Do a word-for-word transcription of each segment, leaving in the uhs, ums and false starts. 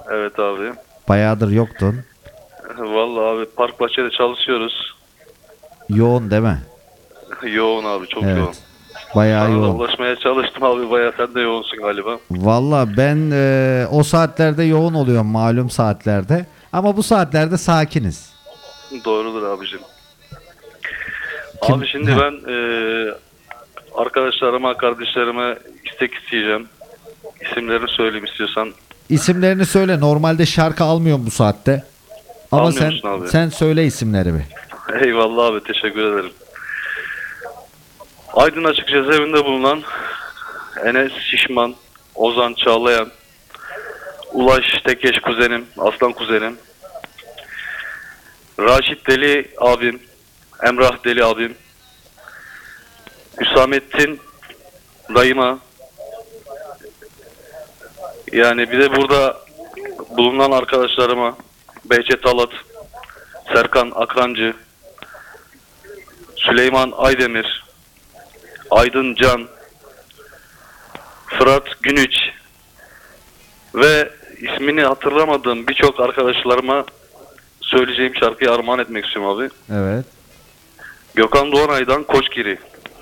Evet abi. Bayağıdır yoktun. Vallahi abi park bahçede çalışıyoruz. Yoğun değil mi? Yoğun abi, çok Evet. yoğun. Bayağı Sana da yoğun. ulaşmaya çalıştım abi, bayağı sen de yoğunsun galiba. Valla ben e, o saatlerde yoğun oluyorum, malum saatlerde. Ama bu saatlerde sakiniz. Doğrudur abicim. Kim- Abi şimdi Heh. ben e, arkadaşlarıma, kardeşlerime istek isteyeceğim. İsimlerini söyleyeyim istiyorsan. İsimlerini söyle. Normalde şarkı almıyorum bu saatte. Ama Almıyor sen musun abi? sen söyle isimleri bir. Eyvallah abi, teşekkür ederim. Aydın Açık Cezaevinde bulunan Enes Şişman, Ozan Çağlayan, Ulaş Tekeş kuzenim, Aslan kuzenim, Raşit Deli abim, Emrah Deli abim, Hüsamettin dayıma, yani bir de burada bulunan arkadaşlarıma, Behçet Alat, Serkan Akrancı, Süleyman Aydemir, Aydın Can, Fırat Günüç ve ismini hatırlamadığım birçok arkadaşlarıma söyleyeceğim şarkıyı armağan etmek istiyorum abi. Evet. Gökhan Doğanay'dan Koçgiri.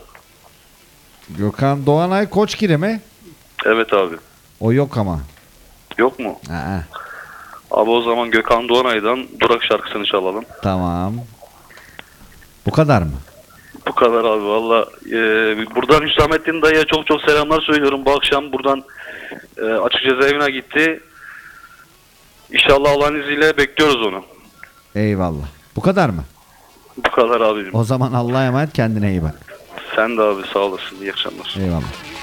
Gökhan Doğanay Koçgiri mi? Evet abi. O yok ama. Yok mu? Aa, Abi o zaman Gökhan Doğanay'dan Durak şarkısını çalalım. tamam. Bu kadar mı? Bu kadar abi valla. E, buradan Hüsamettin dayıya çok çok selamlar söylüyorum. Bu akşam buradan e, açık cezaevine gitti. İnşallah Allah'ın izniyle bekliyoruz onu. Eyvallah. Bu kadar mı? Bu kadar abicim. O zaman Allah'a emanet, kendine iyi bak. Sen de abi sağ olasın. İyi akşamlar. Eyvallah.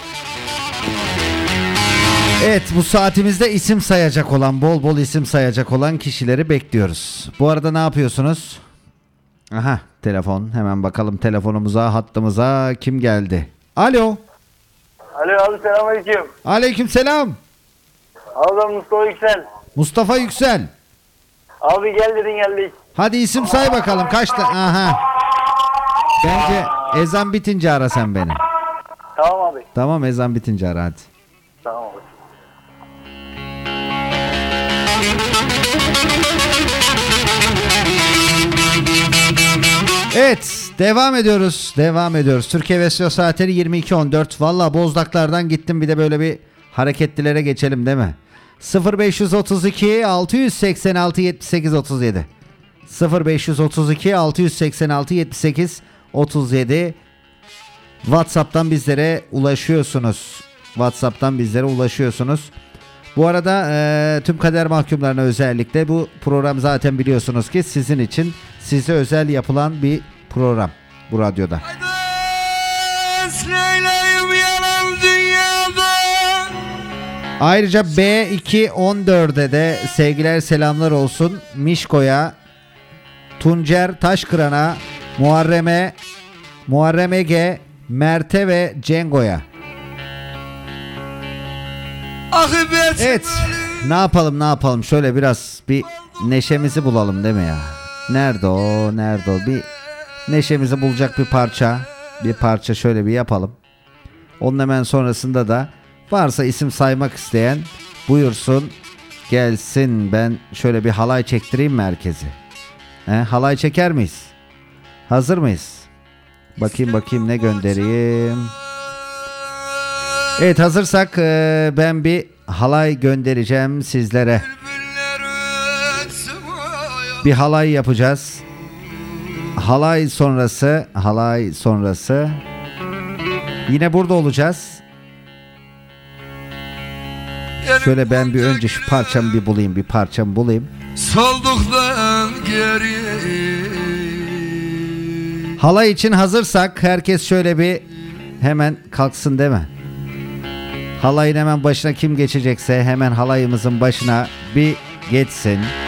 Evet, bu saatimizde isim sayacak olan, bol bol isim sayacak olan kişileri bekliyoruz. Bu arada ne yapıyorsunuz? Aha, telefon. Hemen bakalım telefonumuza, hattımıza kim geldi? Alo. Alo abi, selamünaleyküm. Aleykümselam. Abi ben Mustafa Yüksel. Mustafa Yüksel. Abi gel dedin geldik. Hadi isim say bakalım, kaçtı? Aha. Bence ezan bitince ara sen beni. Tamam abi. Tamam, ezan bitince ara hadi. Tamam abi. Evet, devam ediyoruz. Devam ediyoruz. Türkiye Vesyo Saatleri yirmi iki on dört. Valla Bozdaklar'dan gittim, bir de böyle bir hareketlilere geçelim değil mi? sıfır beş otuz iki altı seksen altı yetmiş sekiz otuz yedi sıfır beş otuz iki altı seksen altı yetmiş sekiz otuz yedi WhatsApp'tan bizlere ulaşıyorsunuz. WhatsApp'tan bizlere ulaşıyorsunuz. Bu arada e, tüm kader mahkumlarına özellikle bu program zaten biliyorsunuz ki sizin için, size özel yapılan bir program bu radyoda. Ayrıca B iki on dörde de sevgiler selamlar olsun. Mişko'ya, Tuncer Taşkıran'a, Muharrem'e, Muharrem Ege, Mert'e ve Cengo'ya. Evet, ne yapalım ne yapalım, şöyle biraz bir neşemizi bulalım değil mi ya? Nerede o, nerede o, bir neşemizi bulacak bir parça, bir parça şöyle bir yapalım. Onun hemen sonrasında da varsa isim saymak isteyen buyursun gelsin, ben şöyle bir halay çektireyim mi herkesi? He, halay çeker miyiz? Hazır mıyız? Bakayım bakayım ne göndereyim. Evet, hazırsak e, ben bir halay göndereceğim sizlere. Bir halay yapacağız. Halay sonrası, halay sonrası yine burada olacağız. Şöyle ben bir önce şu parçamı bir bulayım, bir parçamı bulayım. Solduktan geri. Halay için hazırsak herkes şöyle bir hemen kalksın değil mi? Halayın hemen başına kim geçecekse hemen halayımızın başına bir geçsin.